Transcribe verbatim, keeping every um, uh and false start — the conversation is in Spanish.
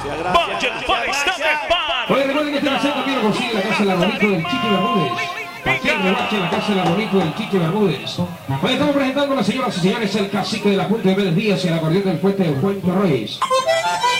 Oye, recuerden que este deseo también lo consigue la Casa del Arbolito del Chiqui Bermúdez. Cualquier rebache en la Casa del Arbolito del Chiqui Bermúdez. Hoy estamos presentando a las señoras y señores el cacique de la Punta de Vélez Díaz y el acordeón del Fuente de Puente Reyes.